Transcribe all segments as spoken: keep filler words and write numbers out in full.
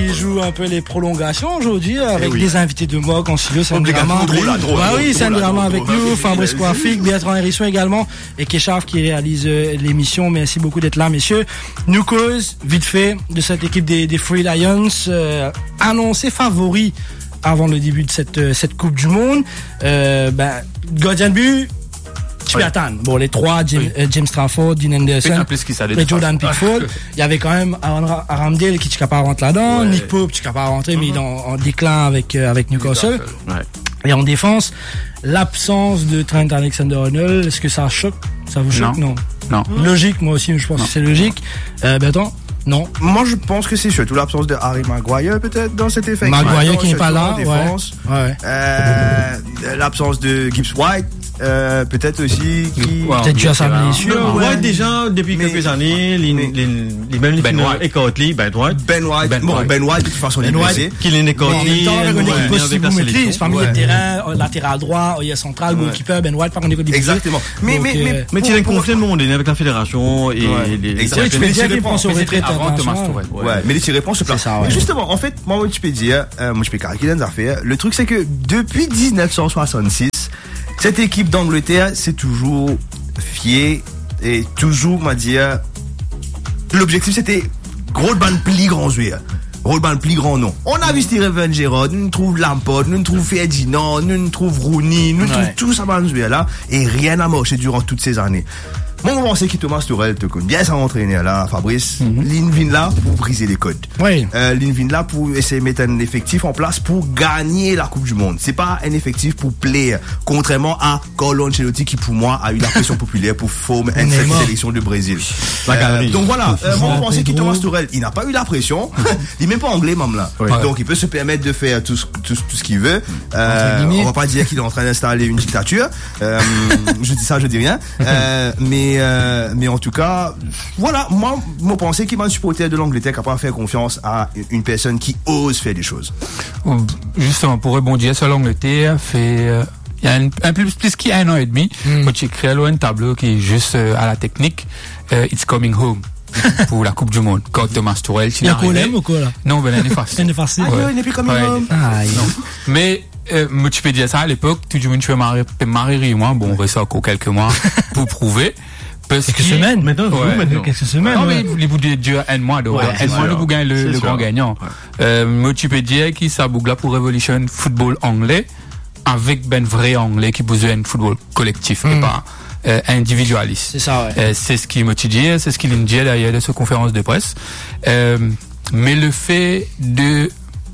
qui joue un peu les prolongations aujourd'hui avec oui. des invités de moque en studio. C'est un drama. Ah oui, c'est un drama avec nous. Fabrice Coiffic, Bertrand Hérisson également et Kéchaf qui réalise euh, l'émission. Merci beaucoup d'être là, messieurs. Nous cause vite fait de cette équipe des, des Free Lions euh, annoncé favori avant le début de cette cette Coupe du Monde. Euh, ben, gardien de but. Tu peux attendre. Bon, les trois, Jim, oui. euh, James Trafford, Dean Anderson, et Jordan Pickford. Il y avait quand même Aaron Ramsdale qui ne pas rentrer là-dedans. Ouais. Nick Pope qui ne pas rentrer, mm-hmm. mais il est en, en déclin avec, euh, avec Newcastle. Ouais. Et en défense, l'absence de Trent Alexander-Arnold, est-ce que ça choque? Ça vous choque? Non. Non. non. Logique, moi aussi, je pense non. que c'est logique. Euh, ben attends. Non. Moi, je pense que c'est surtout l'absence de Harry Maguire, peut-être, dans cet effet. Maguire qui n'est pas là, ouais. ouais. Euh, l'absence de Gibbs White, euh, peut-être aussi, qui... Ouais, peut-être dû à sa blessure. Ouais, déjà, depuis mais, quelques années, les, les, les mêmes Ben White et Cotley, Ben White. Ben White. Ben bon, White. Ben White, de toute façon, il est blessé. Qu'il est Cotley. Avec la sélection. Parmi les terrains, latéral droit, il y a central, goalkeeper, Ben White, par contre, il est exactement. Mais, mais, mais, mais tu as un conflit de monde avec la fédération et les, exactement. Tu peux dire qu'il prend son retraite avant Thomas Tuchel. Ouais, mais les tirs réponses se placent. Ça, ouais. Justement, en fait, moi, je peux dire, euh, moi, je peux calculer des affaires. Le truc, c'est que depuis dix-neuf cent soixante-six, cette équipe d'Angleterre s'est toujours fiée et toujours, on va dire, l'objectif, c'était gros ban plus grand joueur. Gros ban plus grand nom. On a vu Steven Gerrard, nous trouve Lampard, nous trouve Ferdinand, nous trouve Rooney, nous trouve tout ça ban joueur là, et rien n'a marché durant toutes ces années. Moi, on pensait que Thomas Tuchel te connaît bien, ça entraîneur là, Fabrice. Mm-hmm. Lin vient là pour briser les codes. Oui. Euh, Lin vient là pour essayer de mettre un effectif en place pour gagner la Coupe du Monde. C'est pas un effectif pour plaire. Contrairement à Carlo Ancelotti qui, pour moi, a eu la pression populaire pour former une sélection du Brésil. Euh, donc voilà. Euh, moi, on pensait que Thomas Tuchel, il n'a pas eu la pression. Il n'est même pas anglais, même là. Oui. Donc, il peut se permettre de faire tout, tout, tout ce qu'il veut. Euh, on va pas dire qu'il est en train d'installer une dictature. Euh, je dis ça, je dis rien. Euh, mais Mais, euh, mais en tout cas, voilà, moi, moi, pensais qu'il m'a un supporter de l'Angleterre capable de faire confiance à une personne qui ose faire des choses. Justement, pour rebondir sur l'Angleterre, fait, euh, il y a un, un plus, plus qu'il y a un an et demi, mm. quand j'ai créé un tableau qui est juste euh, à la technique, euh, It's Coming Home. Pour la Coupe du Monde, quand Thomas Tuchel, il y a un problème ou quoi là? Non, ben, elle est facile. Elle est facile. Ah, ouais. Il n'est plus Coming Home. Ah, non. Mais, euh, moi, tu peux dire ça à l'époque, tout le monde, tu peux marrer, moi, bon, on va ça encore quelques mois pour prouver. Quelques semaines maintenant, ouais, maintenant. quelques semaines. Non, mais les bouts de Dieu, un mois, donc, un mois, le gagne le, le grand gagnant. Ouais. Euh, moi, tu peux dire qu'il s'est là pour Revolution Football anglais, avec ben vrai anglais qui besoin de football collectif, mm. et pas, euh, individualiste. C'est ça, ouais. Euh, c'est ce qu'il me dit, c'est ce qu'il me dit derrière de cette conférence de presse. Euh, mais le fait de,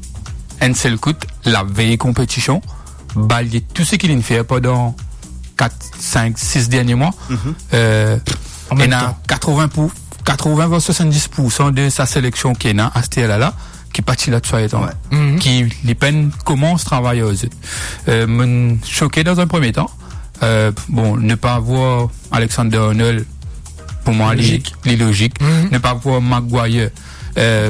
un seul coup, la veille compétition, balayer tout ce qu'il fait pendant quatre, cinq, six derniers mois, mm-hmm. euh, il y a quatre-vingts pour, quatre-vingts à soixante-dix pour cent de sa sélection qui est là, à ce là, qui partit là-dessus, ouais. mm-hmm. qui, les peines commencent à travailler aux autres. Euh, me choqué dans un premier temps, euh, bon, ne pas voir Alexander Arnold, pour moi, logique. Les, les logiques, mm-hmm. ne pas voir Maguire, euh,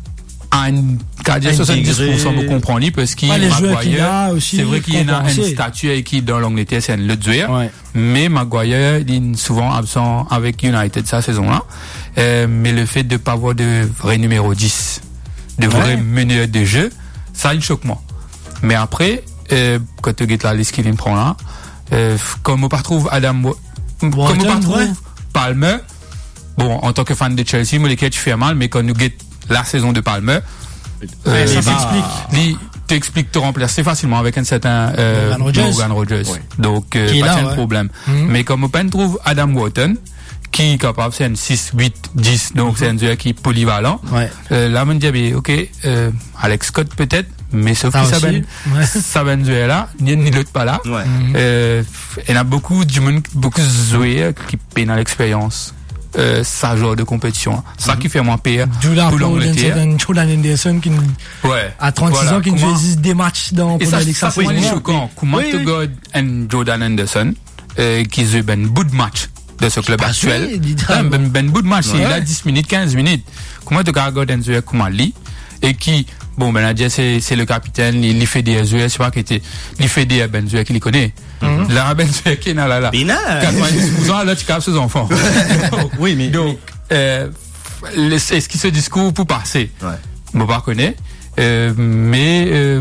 à une soixante-dix pour cent vous comprenez parce qu'il ah, Maguire c'est vrai qu'il y a un statut équipe dans l'Angleterre c'est le joueur ouais. mais Maguire il est souvent absent avec United cette saison là euh, mais le fait de pas avoir de vrai numéro dix de ouais. vrai meneur de jeu ça il choque moi mais après euh, quand tu regardes la liste qu'il prend là euh, comme on pas trouve Adam bon, comme on pas trouve ouais. Palmer bon en tant que fan de Chelsea moi les tu fais mal mais quand nous guette la saison de Palmer, euh, ça s'explique. T'expliques te remplacer facilement avec un certain euh, Morgan Rogers. Morgan Rogers. Oui. Donc, euh, pas de ouais. problème. Mm-hmm. Mais comme on trouve Adam Wharton, qui est capable, c'est un six, huit, dix, donc mm-hmm. c'est un joueur qui est polyvalent. Ouais. Euh, là, on dit, ok, euh, Alex Scott peut-être, mais sauf que ça ben, ouais. ça ben joueur là, ni, ni l'autre pas là. Ouais. Mm-hmm. Euh, il y a beaucoup de monde, beaucoup de joueurs qui peinent à l'expérience. Euh, ça genre de compétition. C'est ça mm-hmm. qui fait moins pire pour l'Angleterre. Jordan Anderson qui ouais. à trente-six voilà. ans qui nous existe des matchs dans et ça, ça c'est choquant. Comment tu regardes un Jordan Anderson euh, qui joue ben bout de match de ce club actuel. Ben ben bout de match, il a dix minutes, quinze minutes. Comment tu regardes un joueur comme Ali et qui bon ben là c'est c'est le capitaine, il, il fait des joueurs, c'est pas qu'il était il fait des ben joueurs qu'il connaît. Mm-hmm. Là, ben, c'est qui n'a là là. quatre-vingt-dix pour cent là, tu capes ses enfants. Oui, mais. Donc, euh, c'est ce qui se discours pour passer. Ouais. me pas connaît, euh, mais euh,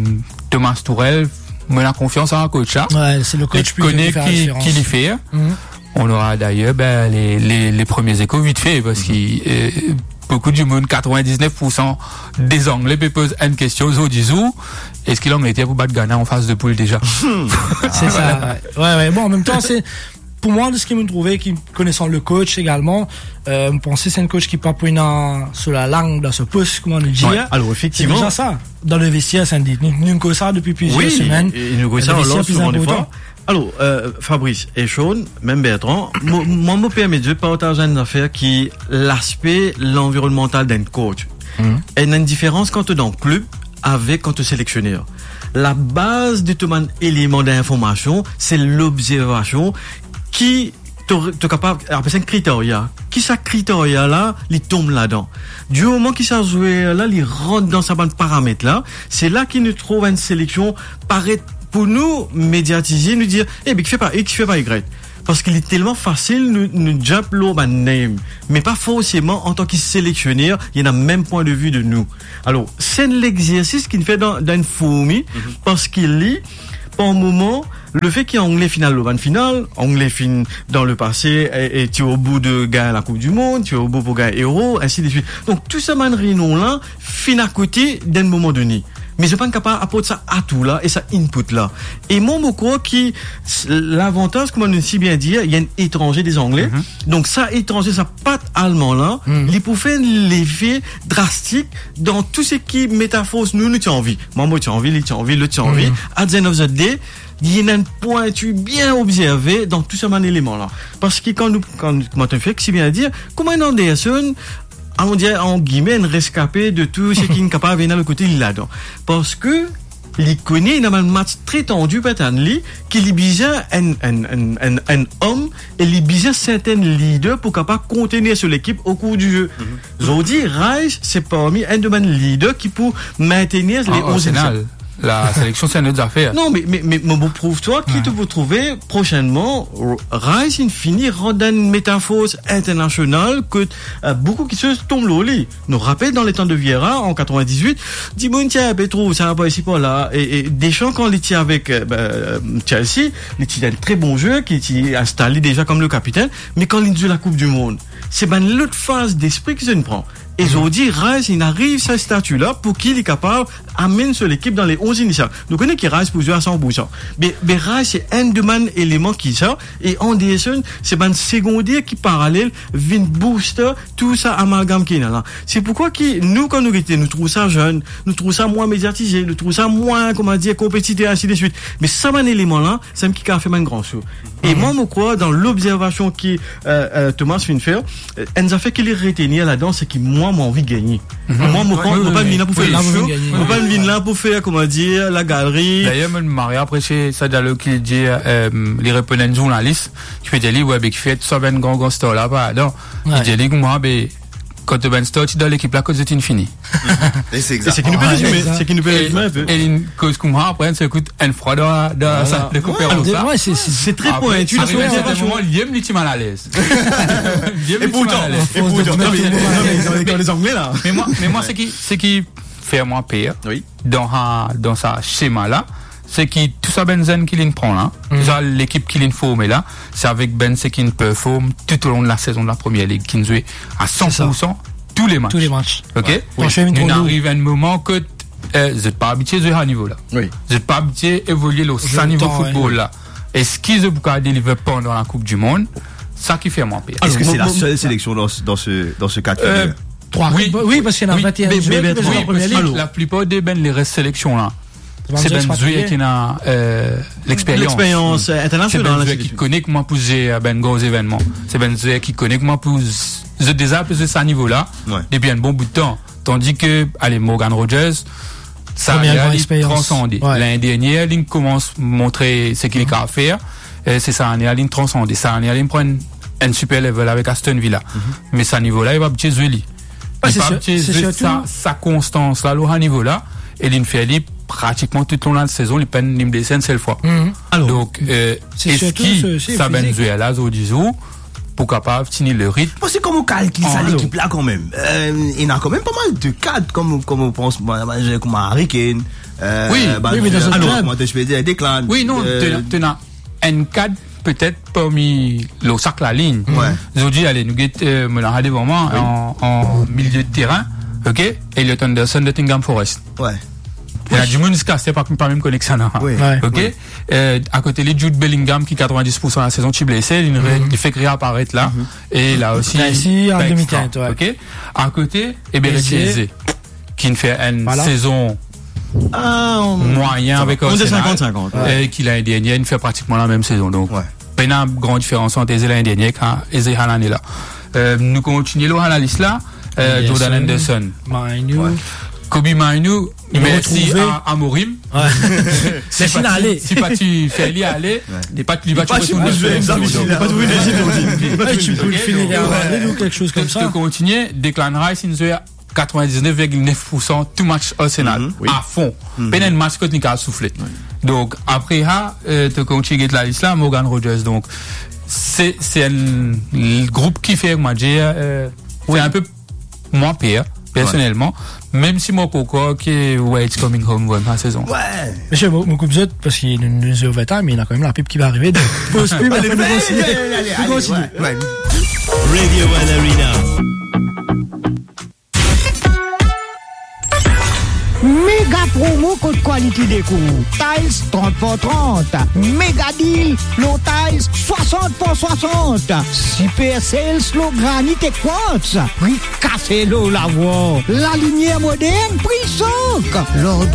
Thomas Tourelle me la confiance en un coach là. Ouais, c'est le coach qui connaît qui qui l'y fait. Mm-hmm. On aura d'ailleurs ben, les, les les premiers échos vite fait parce mm-hmm. que euh, beaucoup du monde, quatre-vingt-dix-neuf pour cent des Anglais posent une question aux disous. Est-ce qu'il l'Angleterre pour battre Ghana en phase de poule déjà? C'est ça. Ouais, ouais. Bon, en même temps, c'est pour moi de ce qu'il me trouvait, qui connaissant le coach également, euh, me pensais c'est un coach qui papoune sur la langue dans ce poste, comment le dire. Ouais, alors effectivement, c'est déjà ça. Dans le vestiaire, c'est dit. Nous nous connaissons ça depuis plusieurs oui, semaines. Et nous connaissons ça souvent des fois. Alors, euh, Fabrice et Sean, même Bertrand, moi me permet de partager une affaire qui l'aspect l'environnemental d'un coach. Mm-hmm. Et il y a une différence quand tu es dans le club avec quand tu es sélectionneur. La base de tout élément d'information, c'est l'observation qui t'es capable, après c'est un critère. Qui ça critère là, il tombe là-dedans. Du moment qu'il s'est joué là, il rentre dans sa bande paramètres là, c'est là qu'il nous trouve une sélection paraît pour nous médiatiser, nous dire, eh bien, qui fait pas X, qui fait pas Y. Parce qu'il est tellement facile nous, nous jump low man name. Mais pas forcément en tant que sélectionneur, il y a le même point de vue de nous. Alors, c'est l'exercice qu'il fait dans, dans une fourmi, mm-hmm. parce qu'il lit, par moment, le fait qu'il y a anglais final, le van final, anglais fin dans le passé, et, et tu es au bout de gagner la Coupe du Monde, tu es au bout pour gagner Euro, ainsi de suite. Donc, tout ça, man, réunion là, fin à côté d'un moment donné. Mais je suis pas capable d'apporter ça à tout là et ça input là. Et moi, je crois que l'avantage, comme on a si bien dit, il y a un étranger des Anglais. Mm-hmm. Donc ça, étranger, ça patte allemand là, mm-hmm. il peut faire l'effet drastique dans tout ce qui métaphore nous, nous, tu as envie. Moi, moi, tu as envie, lui, tu as envie, l'autre, tu as envie. At the end of the day, il y a un point tu bien observé dans tout ce élément là. Parce que quand nous, quand, comment tu fais, si bien dire, comment un Anderson, on dirait en guillemets un rescapé de tout ce qui est capable de venir le côté là-dedans. Parce que il connaît, il a un match très tendu, peut-être, qu'il est besoin un, un, un, un, un homme, et il a besoin certains leaders pour capable contenir sur l'équipe au cours du jeu. Mm-hmm. Zodi, Rice, c'est parmi un de mes leaders qui peut maintenir les onze équipes. La sélection, c'est une autre affaire. Non, mais, mais, mais, mais prouve-toi qui ouais. te peut trouver prochainement, Rice, in fini, rend une métaphore internationale que euh, beaucoup qui se tombent au lit. Nous rappelle dans les temps de Vieira, en quatre-vingt-dix-huit, Dimon, tiens, Petro, ça va pas ici, pas là. Et, et Deschamps, quand il était avec euh, bah, Chelsea, il était un très bon jeu, qui était installé déjà comme le capitaine, mais quand il joue la Coupe du Monde, c'est ben l'autre phase d'esprit que je ne prends. Et je vous dis, Rice, il arrive ce statut-là pour qu'il est capable d'amener sur l'équipe dans les onze initiales. Nous connaissons qu'il Rice pour jouer à cent pour cent. Mais, mais Rice, c'est un de mes éléments qui sort. Et Anderson, c'est un secondaire qui parallèle, vient booster, tout ça amalgame qui est là. C'est pourquoi qui, nous, quand nous étions, nous trouvons ça jeune, nous trouvons ça moins médiatisé, nous trouvons ça moins, comment dire, compétitif, ainsi de suite. Mais ça, un élément-là, c'est un qui a fait un grand saut. Et mm-hmm. moi, je crois, dans l'observation qui, euh, euh, Thomas vient de faire, euh, elle a fait qu'il est retenir là-dedans, c'est qu'il, moi, moi, envie de gagner. Mm-hmm. Moi, moi, ouais, ouais, pas venir là pour faire le show. Moi, pas venir là pour faire, comment dire, la galerie. D'ailleurs, me marier après, c'est ça, dans le qui dit, euh, les répondants journalistes, qui fait dire, ouais, qui fait tout ça, ben, grand, grand store là, pardon. Il dit, moi, ben, quand tu es store, tu dans l'équipe là, cause c'est fini. Et c'est exact. C'est qui nous peut résumer. C'est qui nous peut résumer un peu. Et une cause comme moi, après, ça coûte un froid dans, dans ça, de conférence. Ouais, c'est, c'est très pointu. À un moment, il aime, il est mal à l'aise. Et pourtant, et pourtant, dans les Anglais, là. Mais moi, mais moi, c'est qui, c'est qui fait moi pire. Oui. Dans un, dans sa schéma là. C'est qui, tout ça Benzen qui l'in prend là. Mm. Tout ça, l'équipe qui l'in forme là. C'est avec Ben, c'est qui performe tout au long de la saison de la première ligue, qui nous joue à cent pour cent tous les matchs. Tous les matchs. Ok? Ouais. Oui. Il arrive un moment que, euh, vous n'êtes pas habitué de jouer à ce niveau là. Oui. Vous n'êtes pas habitué d'évoluer au sein niveau temps, football ouais. là. Et ce qu'ils ont beaucoup à délivrer pendant la Coupe du Monde, ça qui fait moins pire. Est-ce que c'est la seule sélection dans, dans ce, dans ce cas de figure? Trois. Oui, oui, parce qu'il y en a vingt et un joueurs. La plupart des ben, les restes sélections là. C'est Ben Zoué qui a euh, l'expérience. L'expérience internationale. C'est Ben Zoué qui connaît comment pousser à ben gros événements. C'est Ben Zoué qui connaît comment pousser déjà pousser ça à niveau là ouais. depuis un bon bout de temps. Tandis que allez Morgan Rogers, ça a transcendé. Ouais. L'année dernière, il commence à montrer ce qu'il mm-hmm. a à faire. Et c'est ça, année à ligne transcendé. Ça année à ligne prend un super level avec Aston Villa. Mm-hmm. Mais ça niveau là, il va habituer Zoué. Il va habituer sa sa constance là, à niveau là, et il fait lui pratiquement tout au long de la saison, il peine une descente cette fois. Mm-hmm. Alors, donc, euh, est-ce qu'il, ça Venezuela, Zodizou, pour capable tenir le rythme. Parce que comme on calcule ça, l'équipe là quand même, euh, il y a quand même pas mal de cadres, comme, comme on pense, comme Harry Kane, euh, oui, bah, oui, mais dans alors, cadre. moi, je peux dire, Declan. Oui, non, euh, tu as un cadre peut-être parmi le sac la ligne. Ouais. Aujourd'hui, allez, nous guettons, euh, me l'en vraiment oui. en, en milieu de terrain, ok? Elliot Anderson de Nottingham Forest. Ouais. Il y a du monde qui c'est pas, pas même connexion. Oui. Ouais. Ok? Oui. Euh, à côté de Jude Bellingham qui quatre-vingt-dix pour cent de la saison, tu blessé, il, mm-hmm. il fait réapparaître là. Mm-hmm. Et là aussi. Là, ici, en demi-teinte, ouais. Ok? À côté, et bien, Eze, qui fait une voilà. saison ah, on... moyen avec on est cinquante cinquante. Ouais. Et qui l'année dernière, il fait pratiquement la même saison. Donc, ouais. pas une grande différence entre Eze l'année dernière et Eze l'année là. Euh, nous continuons à la liste là. Euh, yes, Jordan Henderson. Mainu. Ouais. Kobe Mainu. Merci à Amorim. Ouais. C'est finalé. Si pas tu fais aller aller, n'est pas tu vas tu retourner. Pas trouver des tu peux finir ou quelque chose comme ça. Tu continuer, Declan Rice in the quatre-vingt-dix-neuf virgule neuf pour cent tout match Arsenal mm-hmm, oui. à fond. Mm-hmm. Peine match que tu as soufflé. Oui. Donc après ça, euh, tu continues la liste là, Morgan Rogers. Donc c'est c'est un groupe qui fait moi j'ai euh, oui. c'est un peu moins pire personnellement. Ouais. Même si mon coco qui est ouais, it's coming home one la saison. Ouais. Monsieur beaucoup de autres parce qu'il nous est overtime, mais il a quand même la pipe qui va arriver. Donc pause plus, mais on continue. Radio One Arena. Méga promo code qualité déco. Tiles trente pour trente. Méga deal. Low tiles soixante pour soixante. Super sales low granit et quartz. Prix cassé l'eau la voix. La lumière moderne. Prix soc.